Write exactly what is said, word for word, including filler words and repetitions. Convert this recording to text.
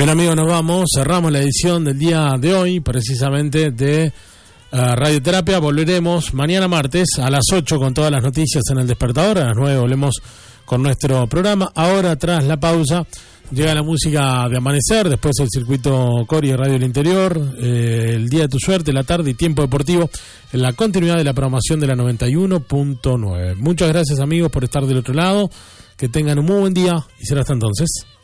Bien, amigos, nos vamos. Cerramos la edición del día de hoy, precisamente de uh, Radioterapia. Volveremos mañana martes a las ocho con todas las noticias en El Despertador. A las nueve volvemos con nuestro programa. Ahora, tras la pausa, llega la música de Amanecer, después el circuito Cori de Radio del Interior, eh, el Día de tu Suerte, la tarde y Tiempo Deportivo, en la continuidad de la programación de la noventa y uno punto nueve. Muchas gracias, amigos, por estar del otro lado. Que tengan un muy buen día y será hasta entonces.